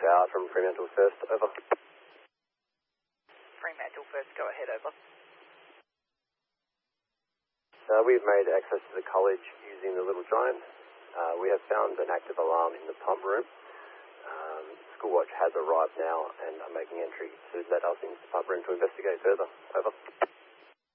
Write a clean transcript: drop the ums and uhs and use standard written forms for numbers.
Tower from Fremantle First, over. Fremantle First, go ahead, over. We've made access to the college using the Little Giant. We have found an active alarm in the pump room. School Watch has arrived now and are making entry to let us into the pump room to investigate further. Over.